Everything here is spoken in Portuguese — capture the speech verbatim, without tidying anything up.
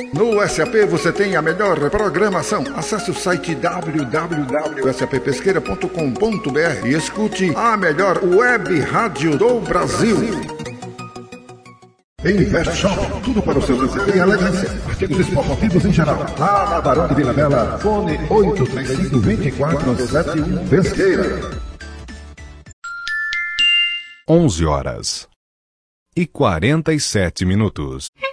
No S A P você tem a melhor programação. Acesse o site w w w ponto s a p pesqueira ponto com ponto b r e escute a melhor web rádio do Brasil. Invest Shop, tudo para o seu lazer e elegância. Artigos esportivos em geral. Lá na Barão de Vila Bela, fone oito três cinco, dois quatro sete um Pesqueira. onze horas e quarenta e sete minutos.